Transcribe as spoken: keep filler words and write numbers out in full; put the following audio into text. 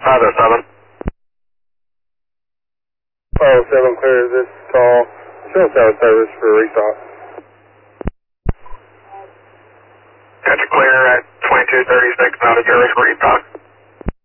five oh seven. five oh seven, clear this call. Show cell service for restock. Gotcha, clear at twenty-two thirty-six, Mounted Service for restock.